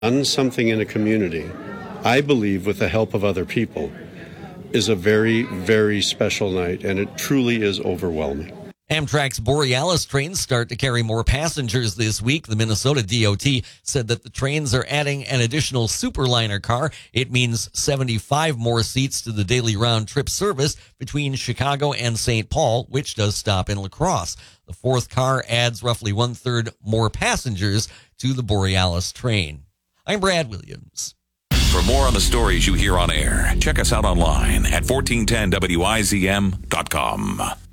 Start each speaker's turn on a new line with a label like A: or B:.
A: Done something in a community, I believe with the help of other people, is a very, very special night, and it truly is overwhelming.
B: Amtrak's Borealis trains start to carry more passengers this week. The Minnesota DOT said that the trains are adding an additional Superliner car. It means 75 more seats to the daily round-trip service between Chicago and St. Paul, which does stop in La Crosse. The fourth car adds roughly one-third more passengers to the Borealis train. I'm Brad Williams.
C: For more on the stories you hear on air, check us out online at 1410WIZM.com.